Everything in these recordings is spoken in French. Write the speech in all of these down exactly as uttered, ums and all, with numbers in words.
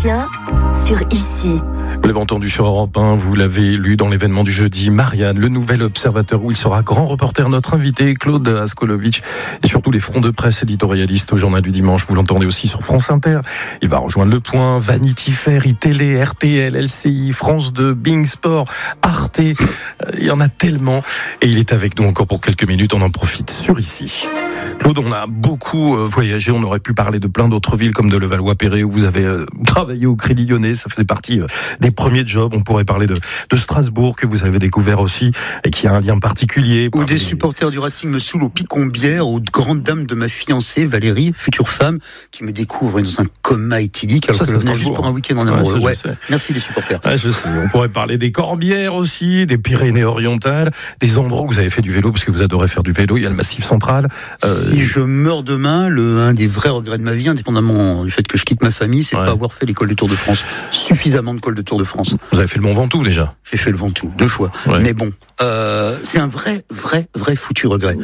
Sébastien sur Ici. Vous l'avez entendu sur Europe un, vous l'avez lu dans l'événement du jeudi. Marianne, le nouvel observateur où il sera grand reporter, notre invité Claude Askolovitch, et surtout les fronts de presse éditorialistes au journal du dimanche. Vous l'entendez aussi sur France Inter. Il va rejoindre Le Point, Vanity Fair, iTélé, R T L, L C I, France deux, Bing Sport, Arte. Il y en a tellement. Et il est avec nous encore pour quelques minutes. On en profite sur Ici. Claude, on a beaucoup voyagé. On aurait pu parler de plein d'autres villes comme de Levallois-Perret où vous avez travaillé au Crédit Lyonnais. Ça faisait partie des premiers jobs. On pourrait parler de, de Strasbourg que vous avez découvert aussi et qui a un lien particulier. Ou des supporters du Racing me saoulent au Picombière, aux grandes dames de ma fiancée Valérie, future femme, qui me découvre dans un coma éthylique alors ça, que je venais juste pour un week-end en amoureux. Ouais, ouais. Merci les supporters. Ouais, je sais. On pourrait parler des Corbières aussi, des Pyrénées-Orientales, des endroits où vous avez fait du vélo parce que vous adorez faire du vélo. Il y a le Massif Central. Euh, Si je meurs demain, le, un des vrais regrets de ma vie, indépendamment du fait que je quitte ma famille, c'est ouais. de pas avoir fait l'école de Tour de France. Suffisamment de l'école de Tour de France. Vous avez fait le Mont Ventoux déjà ? J'ai fait le Ventoux, deux fois. Ouais. Mais bon, euh, c'est un vrai, vrai, vrai foutu regret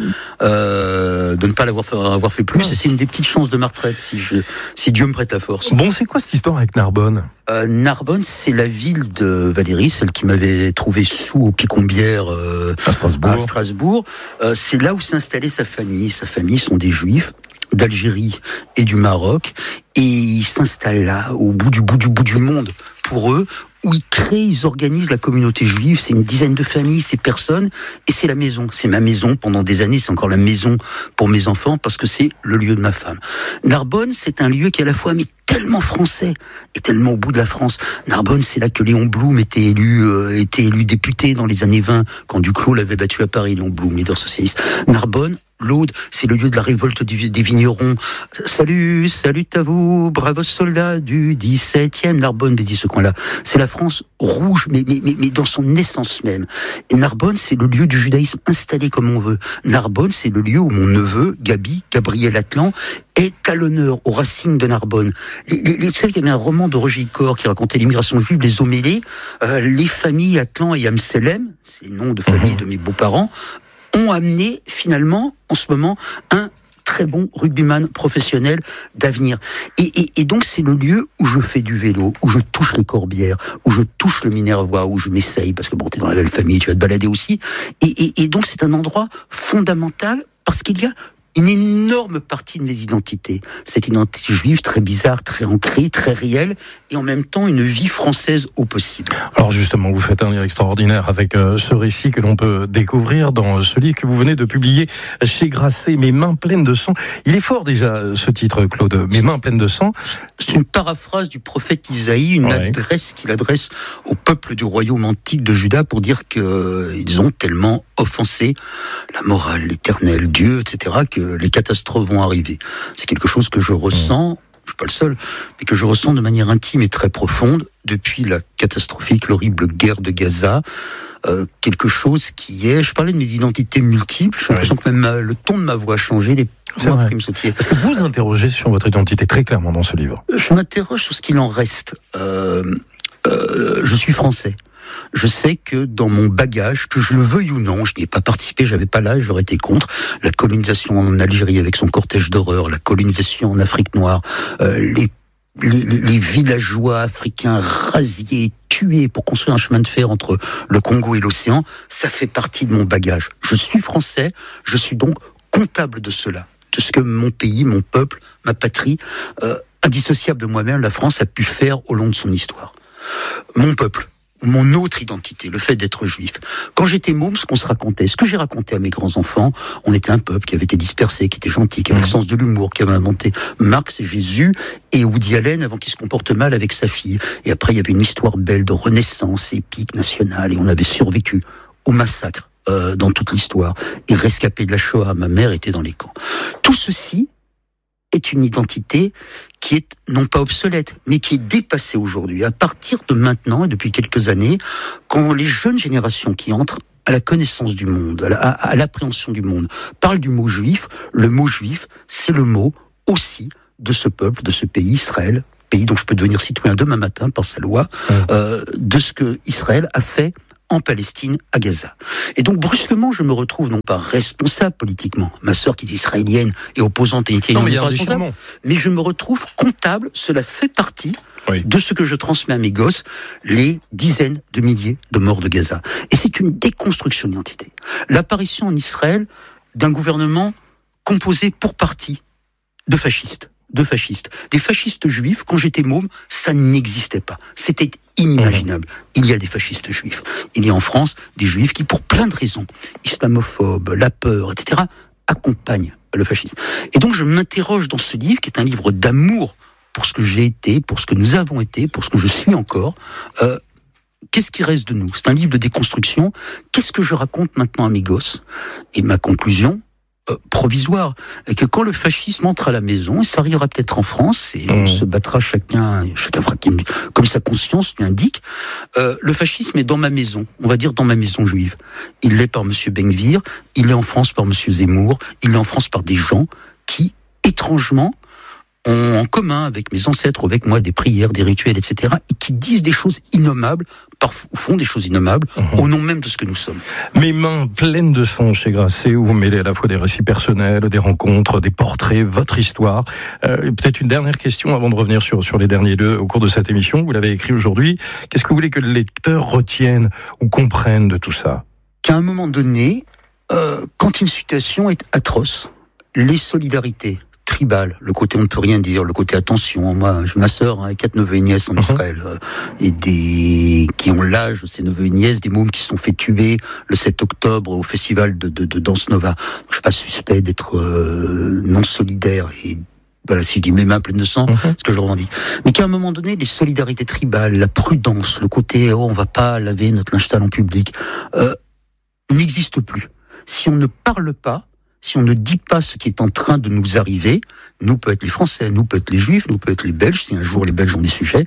euh, de ne pas l'avoir fait, avoir fait plus. Ouais. Et c'est une des petites chances de ma retraite, si, je, si Dieu me prête la force. Bon, c'est quoi cette histoire avec Narbonne ? euh, Narbonne, c'est la ville de Valérie, celle qui m'avait trouvé sous au Picombière euh, à Strasbourg. À Strasbourg. Euh, c'est là où s'est installée sa famille. Sa famille sont des Juifs d'Algérie et du Maroc, et ils s'installent là, au bout du bout du bout du monde, pour eux, où ils créent, ils organisent la communauté juive. C'est une dizaine de familles, c'est personnes, et c'est la maison. C'est ma maison pendant des années, c'est encore la maison pour mes enfants, parce que c'est le lieu de ma femme. Narbonne, c'est un lieu qui est à la fois mais tellement français et tellement au bout de la France. Narbonne, c'est là que Léon Blum était élu, euh, était élu député dans les années vingt, quand Duclos l'avait battu à Paris, Léon Blum, leader socialiste. Narbonne, l'Aude, c'est le lieu de la révolte des vignerons. Salut, salut à vous, bravos soldats du dix-septième. Narbonne, mais dit ce coin-là. C'est la France rouge, mais, mais, mais, mais dans son essence même. Et Narbonne, c'est le lieu du judaïsme installé comme on veut. Narbonne, c'est le lieu où mon neveu, Gabi, Gabriel Atlan, est à l'honneur au Racing de Narbonne. Les, les, les, vous savez qu'il y avait un roman de Roger Cor qui racontait l'immigration juive, les Omélies, euh, les familles Atlan et Amselem, c'est les noms de famille de mes beaux-parents, ont amené finalement, en ce moment, un très bon rugbyman professionnel d'avenir. Et, et, et donc c'est le lieu où je fais du vélo, où je touche les Corbières, où je touche le Minervois, où je m'essaye, parce que bon, t'es dans la belle famille, tu vas te balader aussi. Et, et, et donc c'est un endroit fondamental, parce qu'il y a une énorme partie de mes identités. Cette identité juive très bizarre, très ancrée, très réelle, et en même temps une vie française au possible. Alors justement, vous faites un lien extraordinaire avec euh, ce récit que l'on peut découvrir dans ce livre que vous venez de publier chez Grasset, Mes mains pleines de sang. Il est fort déjà ce titre, Claude, Mes mains pleines de sang. C'est une paraphrase du prophète Isaïe, une ouais. adresse qu'il adresse au peuple du royaume antique de Juda pour dire qu'ils ont tellement offensé la morale, l'éternel, Dieu, et cetera, que les catastrophes vont arriver. C'est quelque chose que je ressens, mmh. je suis pas le seul, mais que je ressens de manière intime et très profonde depuis la catastrophique, l'horrible guerre de Gaza. Euh, quelque chose qui est... Je parlais de mes identités multiples, j'ai l'impression ouais. que même ma, le ton de ma voix a changé, les C'est vrai. Est-ce que vous interrogez sur votre identité très clairement dans ce livre ? Je m'interroge sur ce qu'il en reste. Euh, euh, je suis français. Je sais que dans mon bagage, que je le veuille ou non, je n'y ai pas participé, j'avais pas l'âge, j'aurais été contre la colonisation en Algérie avec son cortège d'horreur, la colonisation en Afrique noire, euh, les, les, les villageois africains rasiés, tués pour construire un chemin de fer entre le Congo et l'océan, ça fait partie de mon bagage. Je suis français, je suis donc comptable de cela, de ce que mon pays, mon peuple, ma patrie, euh, indissociable de moi-même, la France a pu faire au long de son histoire. Mon peuple, mon autre identité, le fait d'être juif. Quand j'étais môme, ce qu'on se racontait, ce que j'ai raconté à mes grands-enfants, on était un peuple qui avait été dispersé, qui était gentil, qui avait mmh. le sens de l'humour, qui avait inventé Marx et Jésus et Woody Allen avant qu'il se comporte mal avec sa fille. Et après, il y avait une histoire belle de renaissance épique, nationale, et on avait survécu au massacre euh, dans toute l'histoire. Et rescapé de la Shoah, ma mère était dans les camps. Tout ceci est une identité qui est non pas obsolète, mais qui est dépassée aujourd'hui. À partir de maintenant, et depuis quelques années, quand les jeunes générations qui entrent à la connaissance du monde, à, la, à l'appréhension du monde, parlent du mot juif, le mot juif, c'est le mot aussi de ce peuple, de ce pays, Israël, pays dont je peux devenir citoyen demain matin par sa loi, mmh. euh, de ce que Israël a fait en Palestine, à Gaza. Et donc, brusquement, je me retrouve non pas responsable politiquement, ma sœur qui est israélienne et opposante et non, mais, responsable, mais je me retrouve comptable, cela fait partie oui. de ce que je transmets à mes gosses, les dizaines de milliers de morts de Gaza. Et c'est une déconstruction d'identité. L'apparition en Israël d'un gouvernement composé pour partie de fascistes. de fascistes. Des fascistes juifs, quand j'étais môme, ça n'existait pas. C'était inimaginable. Il y a des fascistes juifs. Il y a en France des juifs qui, pour plein de raisons, islamophobes, la peur, et cetera, accompagnent le fascisme. Et donc je m'interroge dans ce livre, qui est un livre d'amour pour ce que j'ai été, pour ce que nous avons été, pour ce que je suis encore. Euh, Qu'est-ce qui reste de nous ? C'est un livre de déconstruction. Qu'est-ce que je raconte maintenant à mes gosses ? Et ma conclusion, Euh, provisoire, et que quand le fascisme entre à la maison, et ça arrivera peut-être en France, et on mmh. se battra chacun, chacun fera comme sa conscience lui indique, euh, le fascisme est dans ma maison, on va dire dans ma maison juive. Il l'est par Monsieur Ben-Gvir, il est en France par Monsieur Zemmour, il est en France par des gens qui, étrangement, ont en commun avec mes ancêtres, avec moi, des prières, des rituels, et cetera, et qui disent des choses innommables, parfois font des choses innommables, mmh. au nom même de ce que nous sommes. Mes mains pleines de sang chez Grasset, où vous mêlez à la fois des récits personnels, des rencontres, des portraits, votre histoire. Euh, peut-être une dernière question avant de revenir sur, sur les derniers deux au cours de cette émission. Vous l'avez écrit aujourd'hui. Qu'est-ce que vous voulez que le lecteur retienne ou comprenne de tout ça ? Qu'à un moment donné, euh, quand une situation est atroce, les solidarités tribal, le côté on ne peut rien dire, le côté attention, moi j'ai ma sœur, hein, quatre neveux et nièces en uh-huh. Israël, euh, et des qui ont l'âge de ces neveux et nièces, des mômes qui se sont fait tuer le sept octobre au festival de, de, de Danse Nova. Je suis pas suspect d'être euh, non solidaire et voilà, si je dis mes mains pleines de sang, uh-huh. c'est ce que je revendique. Mais qu'à un moment donné, les solidarités tribales, la prudence, le côté oh on va pas laver notre linge sale en public, euh, n'existe plus. Si on ne parle pas, si on ne dit pas ce qui est en train de nous arriver, nous peut être les Français, nous peut être les Juifs, nous peut être les Belges, si un jour les Belges ont des sujets,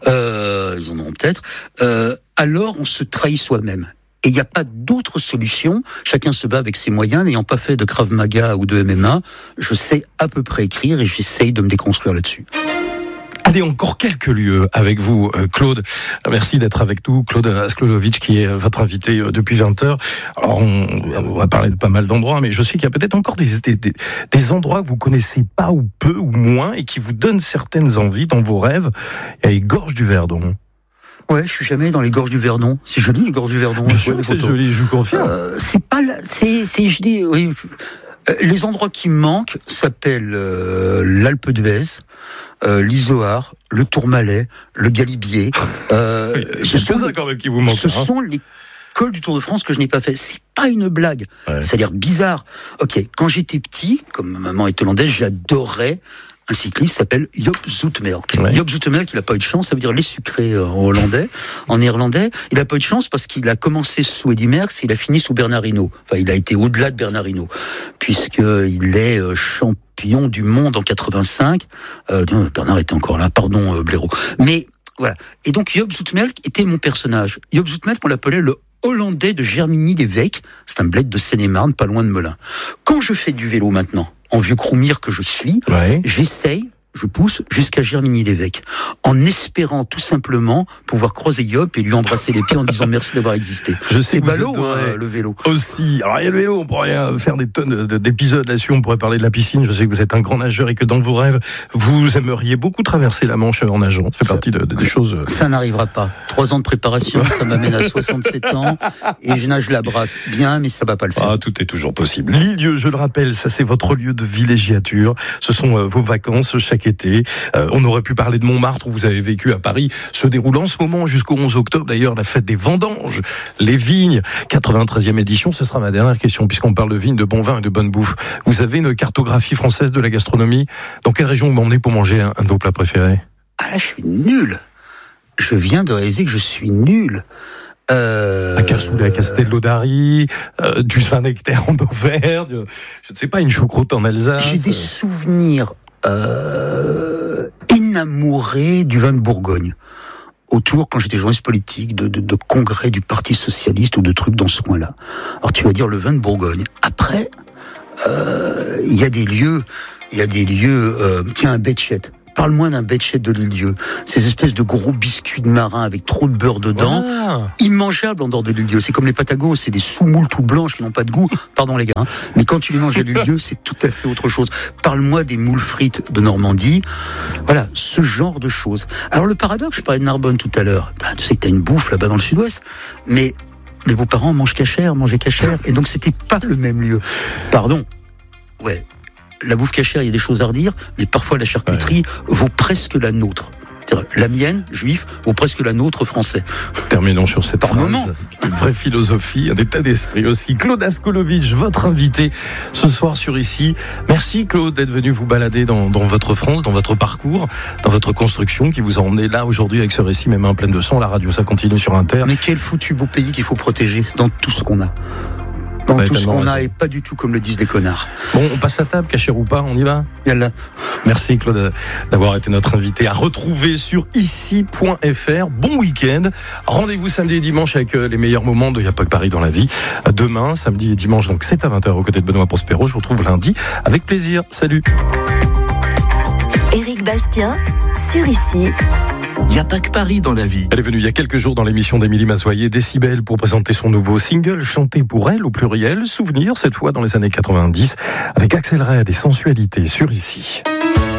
euh, ils en auront peut-être, euh, alors on se trahit soi-même. Et il n'y a pas d'autre solution, chacun se bat avec ses moyens, n'ayant pas fait de Krav Maga ou de M M A, je sais à peu près écrire et j'essaye de me déconstruire là-dessus. Allez, encore quelques lieux avec vous, Claude. Merci d'être avec nous, Claude Askolovic, qui est votre invité depuis vingt heures. Alors, on, on va parler de pas mal d'endroits, mais je sais qu'il y a peut-être encore des, des, des endroits que vous connaissez pas ou peu ou moins et qui vous donnent certaines envies dans vos rêves. Il y a les gorges du Verdon. Ouais, je suis jamais dans les gorges du Verdon. C'est joli, les gorges du Verdon. Bien sûr que c'est joli, je vous confirme. Euh, c'est pas, la, c'est, c'est, je dis, oui. Je, euh, les endroits qui me manquent s'appellent euh, l'Alpe d'Huez. Euh, l'Izoard, le Tourmalet, le Galibier. Euh, oui, ce sont ça quand même qui vous manque. Ce hein. sont les cols du Tour de France que je n'ai pas fait. C'est pas une blague. Ouais. Ça a l'air bizarre. Ok, quand j'étais petit, comme ma maman est hollandaise, j'adorais un cycliste qui s'appelle Joop Zoetemelk. Ouais. Joop Zoetemelk, il n'a pas eu de chance, ça veut dire les sucrés en hollandais, en néerlandais. Il n'a pas eu de chance parce qu'il a commencé sous Eddy Merckx, il a fini sous Bernard Hinault. Enfin, il a été au-delà de Bernard Hinault, puisqu'il est champion du monde en quatre-vingt-cinq. Euh, Bernard était encore là, pardon euh, Blaireau. Mais voilà. Et donc Joop Zoetemelk était mon personnage. Joop Zoetemelk, on l'appelait le Hollandais de Germigny-les-Vecques. C'est un bled de Seine-et-Marne, pas loin de Melun. Quand je fais du vélo maintenant, en vieux croumire que je suis, ouais. j'essaye, je pousse jusqu'à Germigny-les-Vecques, en espérant tout simplement pouvoir croiser Joop et lui embrasser les pieds en disant merci d'avoir existé. Je sais c'est ballot, hein, le vélo. Aussi. Alors il y a le vélo, on pourrait faire des tonnes d'épisodes là-dessus, on pourrait parler de la piscine. Je sais que vous êtes un grand nageur et que dans vos rêves, vous aimeriez beaucoup traverser la Manche en nageant. Ça fait ça, partie de, de, des choses. Ça n'arrivera pas. Trois ans de préparation, ça m'amène à soixante-sept ans et je nage la brasse bien, mais ça va pas le faire. Ah, tout est toujours possible. L'Île-Dieu, je le rappelle, ça c'est votre lieu de villégiature. Ce sont euh, vos vacances chaque été. Euh, on aurait pu parler de Montmartre où vous avez vécu à Paris. Se déroule en ce moment jusqu'au onze octobre. D'ailleurs, la fête des vendanges, les vignes, quatre-vingt-treizième édition. Ce sera ma dernière question puisqu'on parle de vignes, de bon vin et de bonne bouffe. Vous avez une cartographie française de la gastronomie. Dans quelle région vous m'emmenez pour manger un, un de vos plats préférés ? Ah là, je suis nul. Je viens de réaliser que je suis nul. Euh... À Cassoulet, à Castelnaudary, euh, du Saint-Nectaire en Auvergne, je ne sais pas, une choucroute en Alsace. J'ai des souvenirs euh, énamourés du vin de Bourgogne. Autour, quand j'étais journaliste politique, de, de, de congrès du Parti Socialiste ou de trucs dans ce coin-là. Alors tu vas dire le vin de Bourgogne. Après, il euh, y a des lieux, il y a des lieux, euh, tiens, à Bétchette. Parle-moi d'un Betchet de l'Île-Dieu. Ces espèces de gros biscuits de marin avec trop de beurre dedans. Voilà. Immangeables en dehors de l'Île-Dieu. C'est comme les pâtes à gauzes, c'est des sous-moules tout blanches qui n'ont pas de goût. Pardon les gars. Hein. Mais quand tu les manges à l'Île-Dieu, c'est tout à fait autre chose. Parle-moi des moules frites de Normandie. Voilà, ce genre de choses. Alors le paradoxe, je parlais de Narbonne tout à l'heure. Ben, tu sais que t'as une bouffe là-bas dans le sud-ouest. Mais mes beaux-parents mangent cachère, mangeaient cachère. Et donc c'était pas le même lieu. Pardon. Ouais. La bouffe cachère, il y a des choses à redire, mais parfois la charcuterie ouais. vaut presque la nôtre. C'est-à-dire, la mienne, juif, vaut presque la nôtre, français. Terminons sur cette Par phrase. Moment. Une vraie philosophie, un état d'esprit aussi. Claude Askolovitch, votre invité ce soir sur Ici. Merci Claude d'être venu vous balader dans, dans votre France, dans votre parcours, dans votre construction qui vous a emmené là aujourd'hui avec ce récit, même un plein de son. La radio, ça continue sur Inter. Mais quel foutu beau pays qu'il faut protéger dans tout ce qu'on a. Dans tout ce qu'on raison. a et pas du tout comme le disent les connards. Bon, on passe à table, cachère ou pas, on y va ? Yalla. Merci Claude d'avoir été notre invité à retrouver sur ici point f r. Bon week-end. Rendez-vous samedi et dimanche avec les meilleurs moments de Y'a pas que Paris dans la vie. Demain, samedi et dimanche, donc c'est à vingt heures aux côtés de Benoît Prospero. Je vous retrouve lundi avec plaisir. Salut. Éric Bastien sur Ici. Il n'y a pas que Paris dans la vie. Elle est venue il y a quelques jours dans l'émission d'Émilie Mazoyer, Décibel, pour présenter son nouveau single, chanté pour elle au pluriel, Souvenir, cette fois dans les années quatre-vingt-dix, avec Axel Red et Sensualité sur Ici.